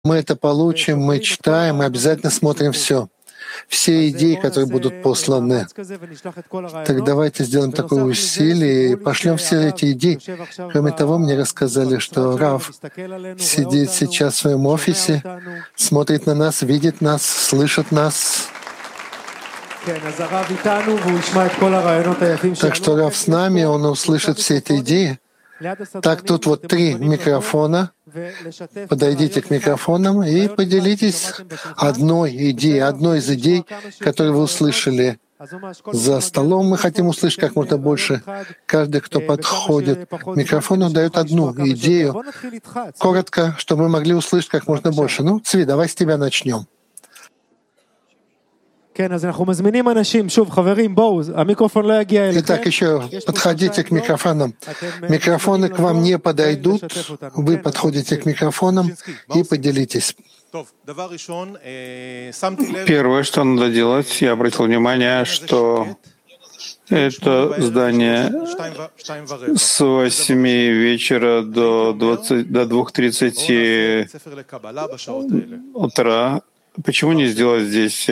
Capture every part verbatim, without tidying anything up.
Мы это получим, мы читаем, мы обязательно смотрим все. Все идеи, которые будут посланы. Так давайте сделаем такое усилие и пошлем все эти идеи. Кроме того, мне рассказали, что Рав сидит сейчас в своем офисе, смотрит на нас, видит нас, слышит нас. Так что Рав с нами, он услышит все эти идеи. Так, тут вот три микрофона. Подойдите к микрофонам и поделитесь одной идеей, одной из идей, которые вы услышали за столом. Мы хотим услышать как можно больше. Каждый, кто подходит к микрофону, дает одну идею. Коротко, чтобы мы могли услышать как можно больше. Ну, Цви, давай с тебя начнем. Итак, еще подходите к микрофонам. Микрофоны к вам не подойдут. Вы подходите к микрофонам и поделитесь. Первое, что надо делать, я обратил внимание, что это здание с восьми вечера до двух тридцати утра. Почему не сделать здесь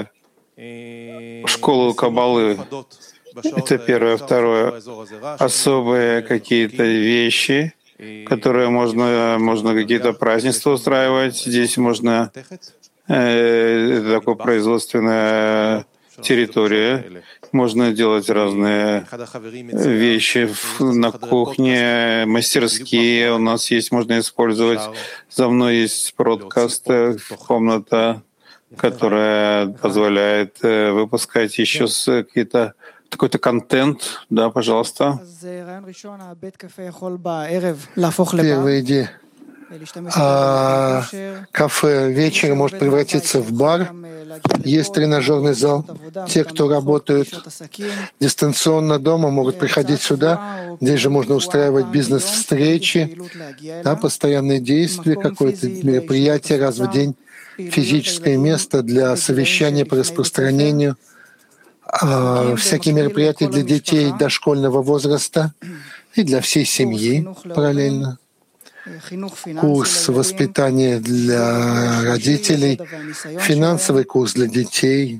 школу Каббалы? Это первое. Второе. Особые какие-то вещи, которые можно, можно какие-то празднества устраивать. Здесь можно... Э, это такая производственная территория. Можно делать разные вещи на кухне, мастерские у нас есть, можно использовать. За мной есть бродкаст, комната, которая позволяет выпускать еще какие-то какой-то контент. Да, пожалуйста. Первая идея. А кафе вечером может превратиться в бар. Есть тренажерный зал. Те, кто работают дистанционно дома, могут приходить сюда. Здесь же можно устраивать бизнес-встречи, да, постоянные действия, какое-то мероприятие раз в день, физическое место для совещания по распространению, а, всякие мероприятия для детей дошкольного возраста и для всей семьи параллельно. Курс воспитания для родителей, финансовый курс для детей,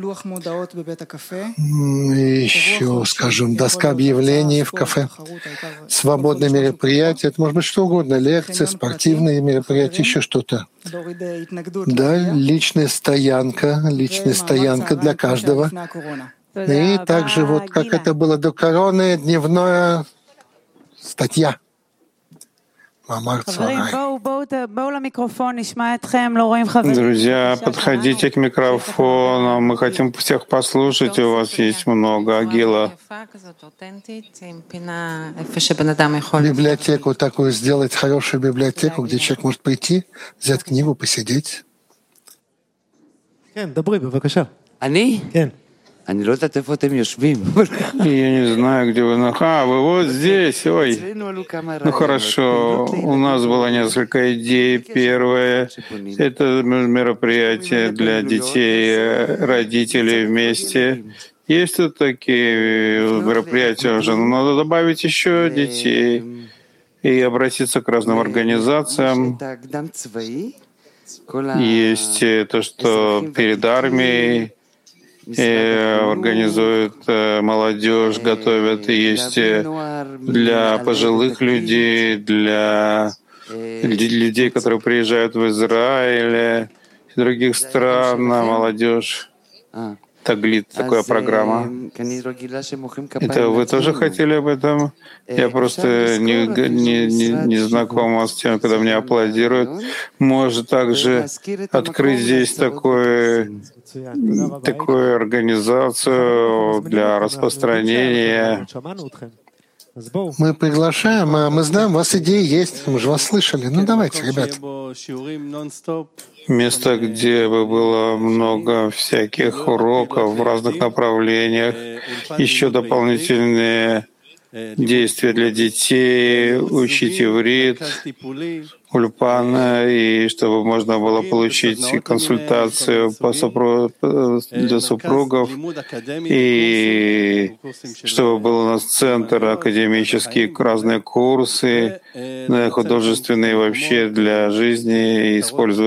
еще, скажем, доска объявлений в кафе, свободные мероприятия, это может быть что угодно, лекции, спортивные мероприятия, еще что-то. Да, личная стоянка, личная стоянка для каждого. И также вот как это было до короны, дневная статья. Друзья, подходите к микрофону. Мы хотим всех послушать. У вас есть много. Агила. Библиотеку такую сделать, хорошую библиотеку, где человек может прийти, взять книгу, посидеть. Я не знаю, где вы. А, вы вот здесь. Ой. Ну хорошо. У нас было несколько идей. Первое — это мероприятие для детей, родителей вместе. Есть тут такие мероприятия уже, но надо добавить еще детей и обратиться к разным организациям. Есть то, что перед армией и организуют молодежь, готовят. Есть для пожилых людей, для людей, которые приезжают в Израиль, из других стран, молодежь. Таглит, такая программа. Это вы тоже хотели об этом? Я просто не, не, не, не знакома с тем, когда мне аплодируют. Может также открыть здесь такой, такую организацию для распространения. Мы приглашаем, а мы знаем, у вас идеи есть, мы же вас слышали. Ну давайте, ребят. Место, где бы было много всяких уроков в разных направлениях, еще дополнительные действия для детей, учить иврит, ульпан, и чтобы можно было получить консультацию по сопру... для супругов, и чтобы был у нас центр академический, разные курсы художественные вообще для жизни, используя